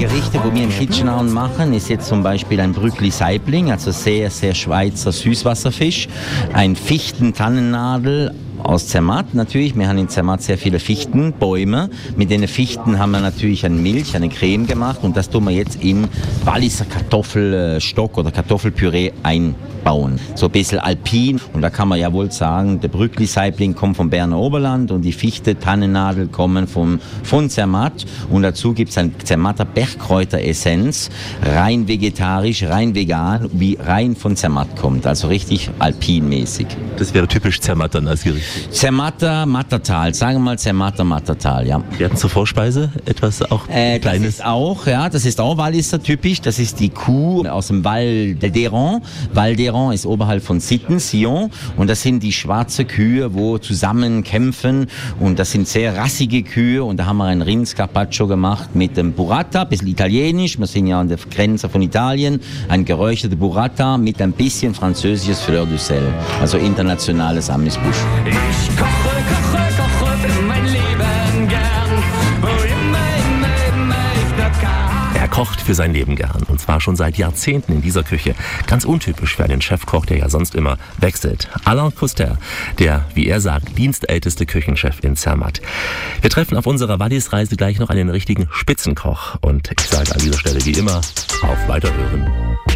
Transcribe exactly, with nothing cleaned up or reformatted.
Gerichte, wo wir in Kitchenauen machen, ist jetzt zum Beispiel ein Brückli-Saibling, also sehr, sehr Schweizer Süßwasserfisch, ein Fichten-Tannennadel aus Zermatt natürlich. Wir haben in Zermatt sehr viele Fichtenbäume. Mit den Fichten haben wir natürlich eine Milch, eine Creme gemacht und das tun wir jetzt in Walliser Kartoffelstock oder Kartoffelpüree einbauen. So ein bisschen alpin und da kann man ja wohl sagen, der Brückli-Saibling kommt vom Berner Oberland und die Fichte, Tannennadel kommen vom, von Zermatt und dazu gibt es ein Zermatter Bergkräuteressenz, rein vegetarisch, rein vegan, wie rein von Zermatt kommt, also richtig alpinmäßig. Das wäre typisch Zermatt dann als Gericht. Zermatter, Mattertal, sagen wir mal Zermatter, Mattertal, ja. Wir hatten zur Vorspeise etwas auch äh, Kleines. Das ist auch, ja, das ist auch Walliser typisch, das ist die Kuh aus dem Val d'Aran. Val d'Aran ist oberhalb von Sitten, Sion und das sind die schwarze Kühe, wo zusammen kämpfen und das sind sehr rassige Kühe und da haben wir ein Rindscarpaccio gemacht mit dem Burrata, ein bisschen italienisch, wir sind ja an der Grenze von Italien, ein geräucherter Burrata mit ein bisschen französisches Fleur du Sel, also internationales Amüsbusch. Ich koche, koche, koche für mein Leben gern, wo immer, immer, immer ich nur kann. Er kocht für sein Leben gern und zwar schon seit Jahrzehnten in dieser Küche. Ganz untypisch für einen Chefkoch, der ja sonst immer wechselt. Alain Couster, der, wie er sagt, dienstälteste Küchenchef in Zermatt. Wir treffen auf unserer Wallis-Reise gleich noch einen richtigen Spitzenkoch und ich sage an dieser Stelle wie immer, auf Weiterhören.